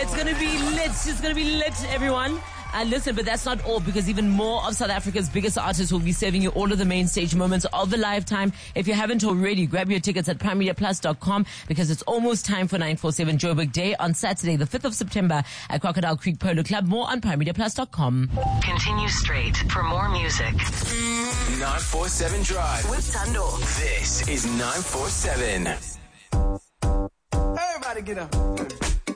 It's going to be lit. It's going to be lit, everyone. Listen, but that's not all, because even more of South Africa's biggest artists will be serving you all of the main stage moments of a lifetime. If you haven't already, grab your tickets at primemediaplus.com, because it's almost time for 947 Joburg Day on Saturday, the 5th of September at Crocodile Creek Polo Club. More on primemediaplus.com. Continue straight for more music. 947 Drive With Thando. This is 947. Everybody get up.